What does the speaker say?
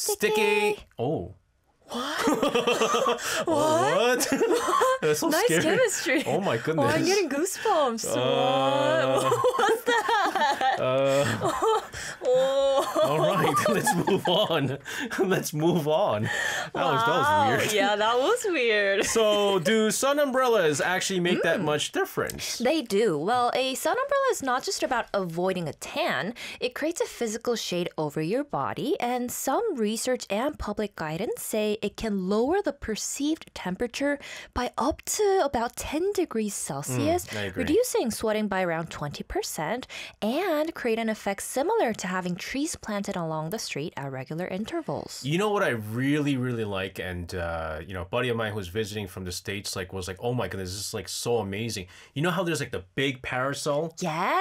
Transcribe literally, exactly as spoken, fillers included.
Sticky. Oh. What? What? That's so Nice scary. chemistry. Oh my goodness. Oh, I'm getting goosebumps. Uh, what? What's that? Uh, Oh. all right, let's move on. Let's move on. That was that was Wow. weird. Yeah, that was weird. So, do sun umbrellas actually make that much difference? They do. Well, a sun umbrella is not just about avoiding a tan. It creates a physical shade over your body, and some research and public guidance say it can lower the perceived temperature by up to about ten degrees Celsius, I agree. reducing sweating by around twenty percent, and create an effect similar to having trees planted along the street at regular intervals. You know what I really, really like, and uh, you know, a buddy of mine who was visiting from the States, like, was like, "Oh my goodness, this is like so amazing." You know how there's like the big parasol? Yeah.